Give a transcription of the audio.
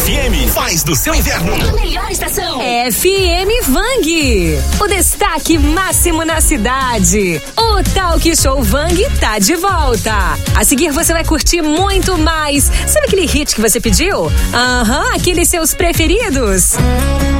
FM faz do seu inverno a melhor estação. FM Vang, o destaque máximo na cidade. O Talk Show Vang tá de volta. A seguir você vai curtir muito mais. Sabe aquele hit que você pediu? Aqueles seus preferidos.